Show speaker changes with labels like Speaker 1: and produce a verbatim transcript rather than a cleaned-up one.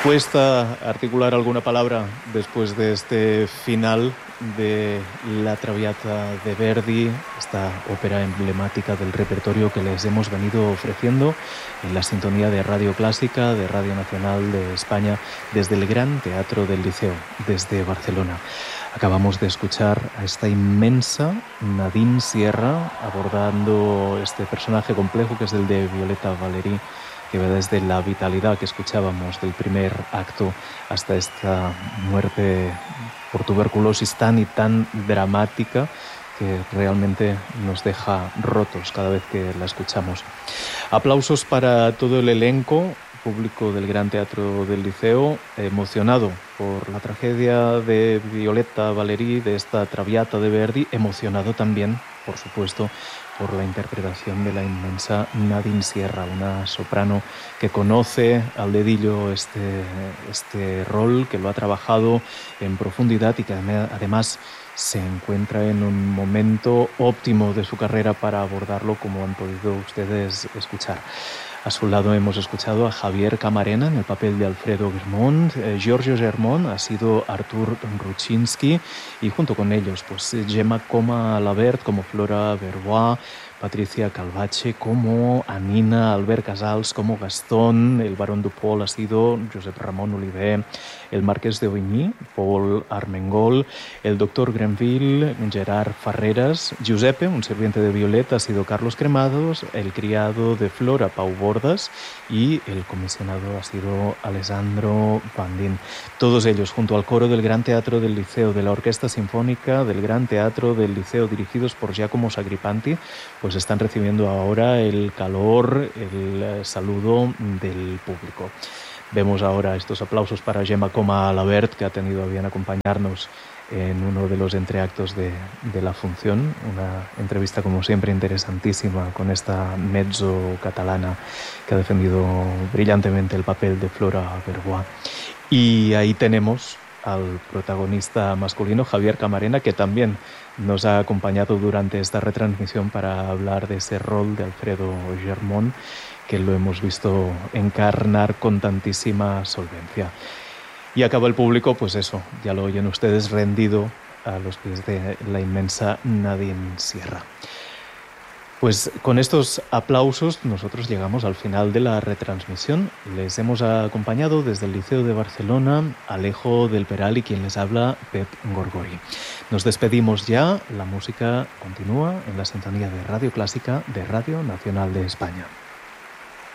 Speaker 1: Cuesta articular alguna palabra después de este final de La Traviata de Verdi, esta ópera emblemática del repertorio que les hemos venido ofreciendo en la sintonía de Radio Clásica, de Radio Nacional de España, desde el Gran Teatro del Liceo, desde Barcelona. Acabamos de escuchar a esta inmensa Nadine Sierra abordando este personaje complejo que es el de Violeta Valéry, que va desde la vitalidad que escuchábamos del primer acto hasta esta muerte por tuberculosis tan y tan dramática que realmente nos deja rotos cada vez que la escuchamos. Aplausos para todo el elenco, público del Gran Teatro del Liceo, emocionado por la tragedia de Violeta Valéry, de esta Traviata de Verdi, emocionado también, por supuesto, por la interpretación de la inmensa Nadine Sierra, una soprano que conoce al dedillo este, este rol, que lo ha trabajado en profundidad y que además se encuentra en un momento óptimo de su carrera para abordarlo, como han podido ustedes escuchar. A su lado hemos escuchado a Javier Camarena en el papel de Alfredo Germont, eh, Giorgio Germont ha sido Artur Ruczynski y junto con ellos pues Gemma Coma-Labert como Flora Berbois, Patricia Calvache como Anina, Albert Casals como Gastón, el barón Dupol ha sido Josep Ramón Oliver, el marqués de Oigny, Paul Armengol, el doctor Grenville, Gerard Farreras, Giuseppe, un sirviente de Violeta, ha sido Carlos Cremados, el criado de Flora, Pau Bordas, y el comisionado ha sido Alessandro Bandin. Todos ellos, junto al coro del Gran Teatro del Liceo, de la Orquesta Sinfónica del Gran Teatro del Liceo, dirigidos por Giacomo Sagripanti, pues están recibiendo ahora el calor, el saludo del público. Vemos ahora estos aplausos para Gemma Coma-Labert, que ha tenido a bien acompañarnos en uno de los entreactos de, de la función. Una entrevista, como siempre, interesantísima con esta mezzo catalana que ha defendido brillantemente el papel de Flora Berbois. Y ahí tenemos al protagonista masculino, Javier Camarena, que también nos ha acompañado durante esta retransmisión para hablar de ese rol de Alfredo Germont, que lo hemos visto encarnar con tantísima solvencia. Y acaba el público, pues eso, ya lo oyen ustedes, rendido a los pies de la inmensa Nadine Sierra. Pues con estos aplausos nosotros llegamos al final de la retransmisión. Les hemos acompañado desde el Liceo de Barcelona, Alejo del Peral y quien les habla, Pep Gorgori. Nos despedimos ya, la música continúa en la sintonía de Radio Clásica de Radio Nacional de España.